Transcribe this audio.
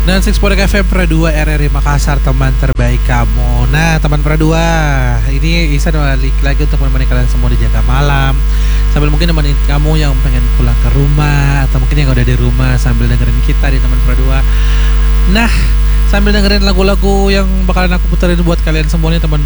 Dan 6.2 FM Pradua RRI Makassar, teman terbaik kamu. Nah, teman Pradua, ini Isa balik lagi untuk menemani kalian semua di jaga malam. Sambil mungkin nemenin kamu yang pengen pulang ke rumah, atau mungkin yang udah di rumah sambil dengerin kita di teman Pradua. Nah, sambil dengerin lagu-lagu yang bakalan aku puterin buat kalian semua nih teman